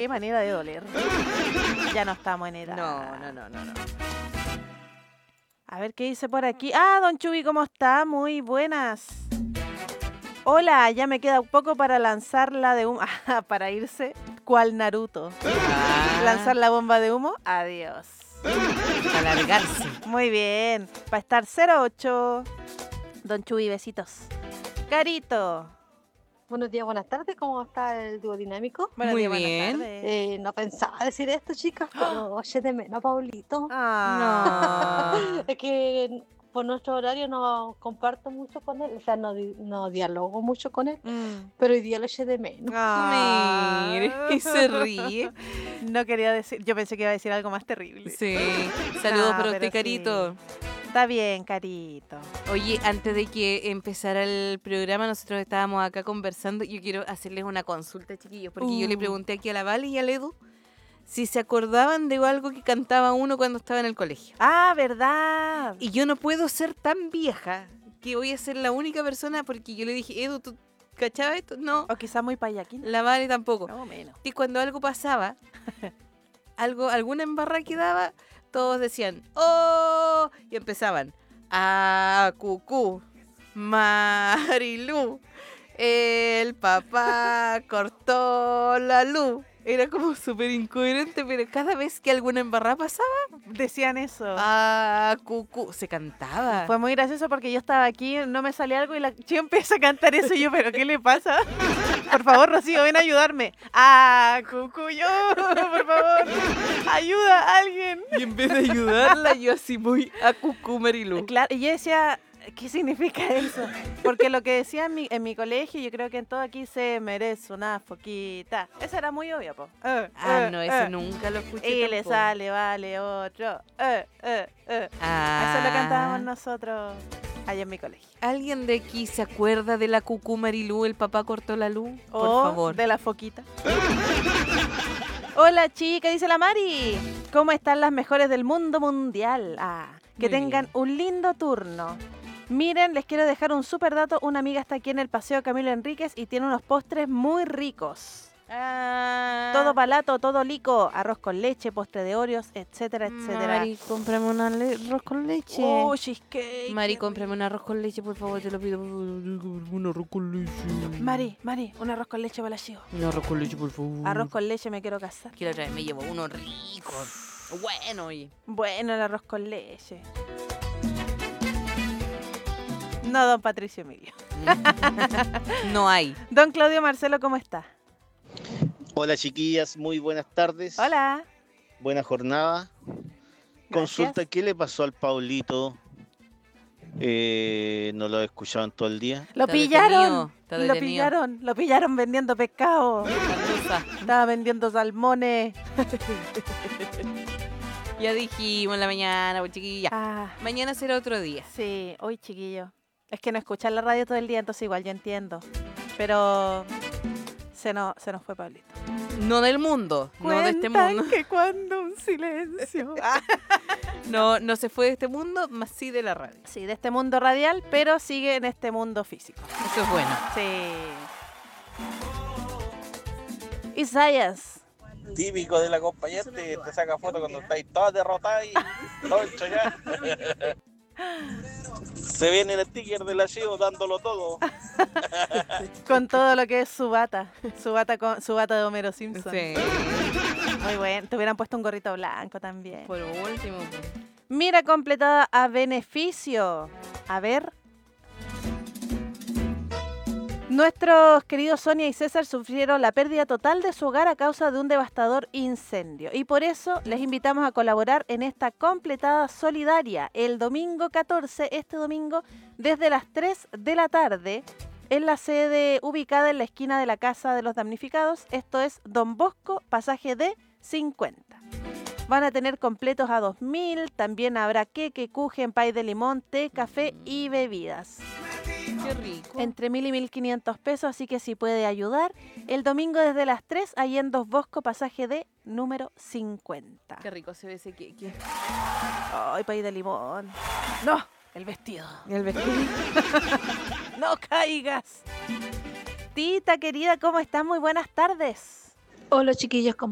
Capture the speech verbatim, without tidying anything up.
qué manera de doler. Ya no estamos en edad. No, no, no, no, no. A ver qué dice por aquí. Ah, don Chubi, ¿cómo está? Muy buenas. Hola, ya me queda un poco para lanzarla de humo. Ah, para irse. ¿Cuál Naruto? Ah. Lanzar la bomba de humo. Adiós. Alargarse. Muy bien. Para estar cero ocho. Don Chubi, besitos. Carito. Buenos días, buenas tardes, ¿cómo está el dúo dinámico? Buenos Muy días, buenas bien. tardes. Eh, no pensaba decir esto, chicas, pero oye de menos a Paulito. Ah. No. Es que por nuestro horario no comparto mucho con él, o sea, no, di- no dialogo mucho con él, Mm. pero hoy día lo eché de menos. Ah. Mire, y se ríe. No quería decir, yo pensé que iba a decir algo más terrible. Sí. Saludos No, para pero usted, Carito. sí. Está bien, Carito. Oye, antes de que empezara el programa, nosotros estábamos acá conversando. Yo quiero hacerles una consulta, chiquillos, porque yo le Uh. pregunté aquí a la Vale y al Edu si se acordaban de algo que cantaba uno cuando estaba en el colegio. Ah, verdad. Y yo no puedo ser tan vieja que voy a ser la única persona, porque yo le dije, Edu, ¿tú cachabas esto? No, O quizás muy payaquín. la Vale tampoco. No, menos. Y cuando algo pasaba, algo, alguna embarrada que daba, todos decían, ¡oh! Y empezaban, ¡ah, cucú! Marilu, el papá cortó la luz. Era como súper incoherente, pero cada vez que alguna embarrada pasaba, Decían eso. ¡ah, cucú! Se cantaba. Fue muy gracioso porque yo estaba aquí, no me salía algo y la chica empieza a cantar eso y yo, ¿pero qué le pasa? Por favor, Rocío, ven a ayudarme. Ah, Cucuyo, por favor, ayuda a alguien. Y en vez de ayudarla, yo así muy a cucú, Marilu. Claro, y yo decía, ¿qué significa eso? Porque lo que decía en mi, en mi colegio, yo creo que en todo aquí se merece una foquita. Esa era muy obvia, po. Eh, Ah, eh, no, ese eh. nunca lo escuché. Y le tampoco. sale, vale, otro. Eh, eh, eh. Ah. Eso lo cantábamos nosotros allá en mi colegio. ¿Alguien de aquí se acuerda de la cucú Marilú, el papá cortó la luz? Por O favor. de la foquita. Hola, chica, dice la Mari. ¿Cómo están las mejores del mundo mundial? Ah, que Muy tengan bien. un lindo turno. Miren, les quiero dejar un súper dato. Una amiga está aquí en el Paseo Camilo Enríquez y tiene unos postres muy ricos. Ah. Todo palato, todo lico. Arroz con leche, postre de Oreos, etcétera, etcétera. Mari, cómprame un arroz con leche. Oh, cheesecake. Mari, qué cómprame un arroz con leche, por favor, te lo pido. Un arroz con leche. rico. Mari, Mari, un arroz con leche para la chivo. Un arroz con leche, por favor. Arroz con leche, me quiero casar. Que la otra vez me llevó uno rico. Bueno, oye. Bueno, el arroz con leche. No, don Patricio Emilio. No hay. Don Claudio Marcelo, ¿cómo está? Hola chiquillas, muy buenas tardes. Hola. Buena jornada. Consulta, ¿qué le pasó al Paulito? Eh, no lo he escuchado en todo el día. Lo Está pillaron. detenido, está Lo detenido. pillaron. Lo pillaron vendiendo pescado. Cardosa. Estaba vendiendo salmones. Ya dijimos en la mañana, pues, chiquilla. Ah, Mañana será otro día. sí, hoy chiquillo. Es que no escuchan la radio todo el día, entonces igual yo entiendo. Pero se nos, se nos fue Pablito. No del mundo, no de este Cuentan mundo. que cuando un silencio. Ah, No, no se fue de este mundo, más sí de la radio. sí, de este mundo radial, pero sigue en este mundo físico. Eso es bueno. Sí. Isaías. Típico de la compañía, te, te saca foto cuando estáis todas derrotadas y todo hecho ya. Se viene el sticker del archivo dándolo todo. Con todo lo que es su bata. Su bata, con, su bata de Homero Simpson. Sí. Muy bueno. Te hubieran puesto un gorrito blanco también. Por último. Mira completada a beneficio. A ver. Nuestros queridos Sonia y César sufrieron la pérdida total de su hogar a causa de un devastador incendio. Y por eso les invitamos a colaborar en esta completada solidaria el domingo catorce, este domingo, desde las tres de la tarde, en la sede ubicada en la esquina de la Casa de los Damnificados. Esto es Don Bosco, pasaje de cincuenta. Van a tener completos a dos mil, también habrá queque, kuchen, pay de limón, té, café y bebidas. Qué rico. Entre mil y mil quinientos pesos, así que si puede ayudar, el domingo desde las tres, ahí en Dos Bosco, pasaje de número cincuenta. Qué rico se ve ese queque. Ay, pay de limón. No, el vestido. El vestido. No caigas. Tita querida, ¿cómo estás? Muy buenas tardes. Hola chiquillos, ¿cómo